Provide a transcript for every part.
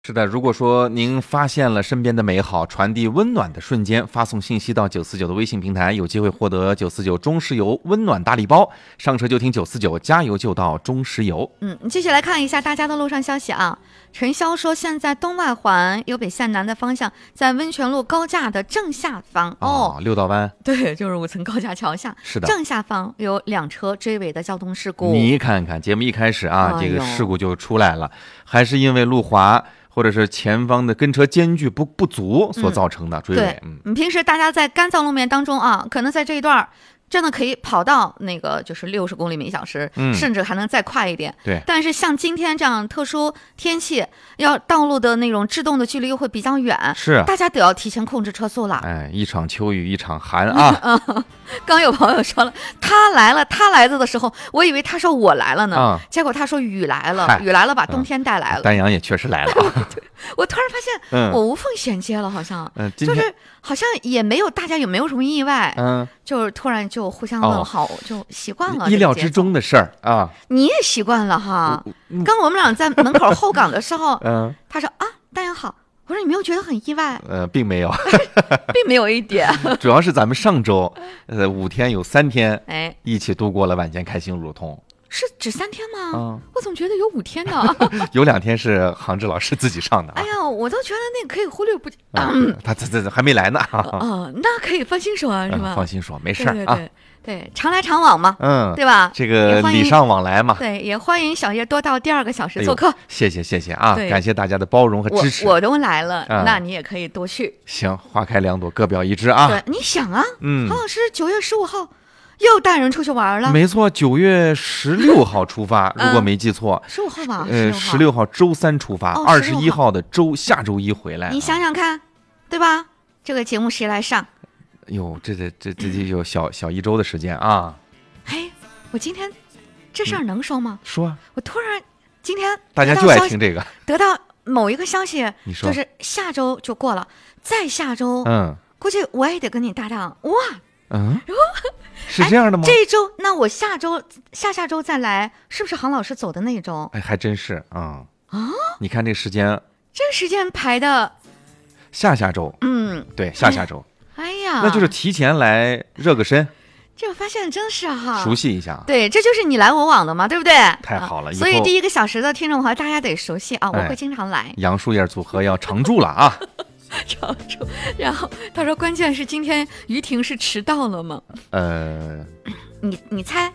是的，如果说您发现了身边的美好，传递温暖的瞬间，发送信息到949的微信平台，有机会获得949中石油温暖大礼包。上车就听949，加油就到中石油。 继续来看一下大家的路上消息啊。陈潇说，现在东外环由北向南的方向，在温泉路高架的正下方六道湾， 对，就是5层高架桥下， 是的， 正下方有2车追尾的交通事故。 你看看节目一开始这个事故就出来了，还是因为路滑。或者是前方的跟车间距不足所造成的追尾。 平时大家在干燥路面当中可能在这一段真的可以跑到那个就是60公里每小时，甚至还能再快一点。 对。 但是像今天这样特殊天气，要道路的那种制动的距离又会比较远， 是大家都要提前控制车速了。 一场秋雨一场寒啊。 刚有朋友说了，他来的时候，我以为他说我来了呢，结果他说雨来了，雨来了把冬天带来了。 丹阳也确实来了。 对，我突然发现我无缝衔接了，好像就是好像也没有大家也没有什么意外，就是突然就互相问好，就习惯了， 意料之中的事儿啊。 你也习惯了哈。刚我们俩在门口候岗的时候，他说丹阳好。我说你没有觉得很意外？ 并没有， 并没有一点。 主要是咱们上周5天有3天一起度过了晚间开心路通。 是只3天吗？我怎么觉得有5天呢？ 有2天是杭志老师自己上的。 哎呀，我都觉得那个可以忽略不计。 他还没来呢。 那可以放心说是吧？ 放心说，没事啊。 对，常来常往嘛，对吧？ 这个礼尚往来嘛。 对，也欢迎小叶多到第2个小时做客。 谢谢啊，感谢大家的包容和支持。 我都来了，那你也可以多去。 行，花开2朵，各表一枝啊。 对，你想啊，韩老师9月15号又带人出去玩了。 没错，9月16号出发，如果没记错。 15号吧 ，16号周3出发，21号的下周一回来。 你想想看，对吧？这个节目谁来上？ 哟，这有小1周的时间啊！ 我今天这事儿能说吗？ 说啊！ 我突然今天大家就爱听这个， 得到某一个消息， 你说就是下周就过了，再下周，估计我也得跟你搭档哇！ 是这样的吗？ 这一周，那我下周、下周再来，是不是杭老师走的那一周？ 还真是你看这个时间， 排的下周，对，下周。 哎呀， 那就是提前来热个身。 这我发现真是熟悉一下。 对，这就是你来我往的嘛，对不对？ 太好了， 所以第1个小时的听众朋友大家得熟悉我会经常来。 杨树叶组合要常驻了啊。 常驻。然后他说，关键是今天于婷是迟到了吗？你猜。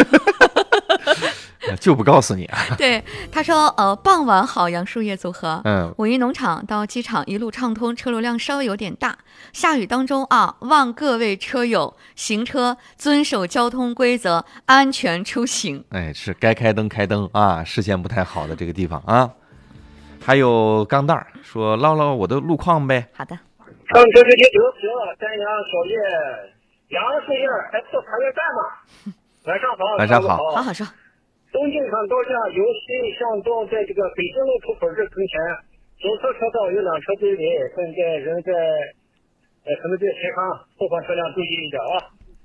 就不告诉你啊。 对，他说傍晚好，杨树叶组合。五一农场到机场一路畅通，车流量稍微有点大。下雨当中望各位车友行车遵守交通规则，安全出行。 是该开灯开灯啊，视线不太好的这个地方啊。还有钢蛋儿说唠唠我的路况呗。 好的。 上车就听946，丹阳小叶杨树叶还做茶叶蛋吗？晚上好。 晚上好。 好说。 东进场高架由西向东，在这个北京路出口这跟前，左侧车道有2车追尾，现在人在可能在前方，后方车辆注意一点啊。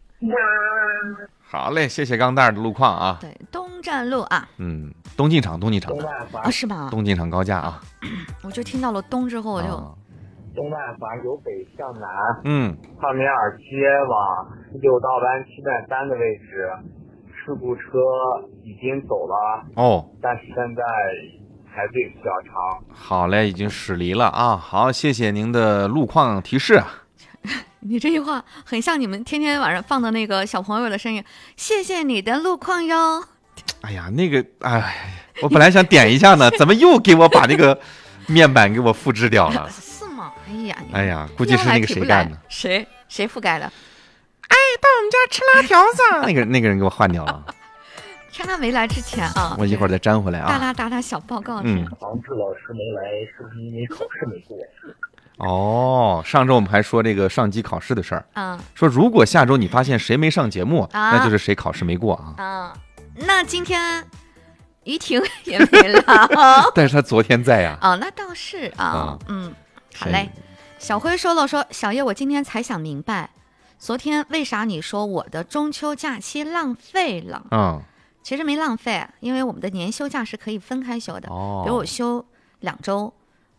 好嘞，谢谢钢蛋的路况啊。 对，东站路啊。 东进场是吗？ 东进场高架啊。 我就听到了东之后，我就东万环由北向南， 帕梅尔街往6道湾7段3的位置。事故车已经走了但是现在排队比较长。 好嘞，已经驶离了啊。好，谢谢您的路况提示啊。 你这句话很像你们天天晚上放的那个小朋友的声音，谢谢你的路况哟。 哎呀，我本来想点一下呢，怎么又给我把那个面板给我复制掉了？ 是吗？ 哎呀，估计是那个谁干的。 谁覆盖的？ 到我们家吃辣条子。那个人给我换掉了。 趁他没来之前我一会儿再粘回来啊。 打小报告。 杭志老师没来，是不是因为考试没过？ 上周我们还说这个上机考试的事儿。 说如果下周你发现谁没上节目，那就是谁考试没过啊。 那今天于婷也没来但是他昨天在呀。 那倒是好嘞。小辉说了，说小叶，我今天才想明白。昨天为啥你说我的中秋假期浪费了？其实没浪费，因为我们的年休假是可以分开休的。比如我休2周，